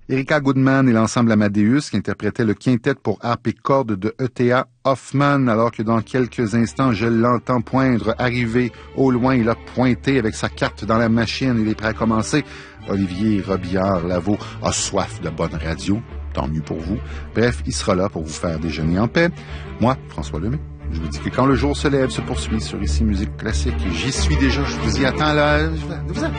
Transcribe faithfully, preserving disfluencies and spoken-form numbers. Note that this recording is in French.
Erika Goodman et l'ensemble Amadeus qui interprétaient le quintet pour harpe et cordes de E T A Hoffmann, alors que dans quelques instants, je l'entends poindre, arriver au loin. Il a pointé avec sa carte dans la machine. Il est prêt à commencer. Olivier Robillard-Lavaux a soif de bonne radio. Tant mieux pour vous. Bref, il sera là pour vous faire déjeuner en paix. Moi, François Lemay, je vous dis que quand le jour se lève, se poursuit sur Ici Musique Classique. J'y suis déjà, je vous y attends là. Vous